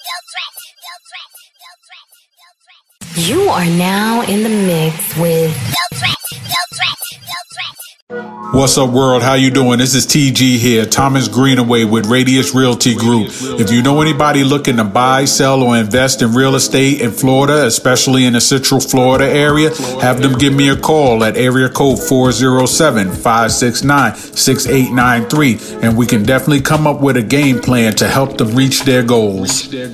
You are now in the mix with What's up, world? How you doing? This is TG here, Thomas Greenaway with Radius Realty Group. If you know anybody looking to buy, sell, or invest in real estate in Florida, especially in the Central Florida area, have them give me a call at area code 407-569-6893, and we can definitely come up with a game plan to help them reach their goals.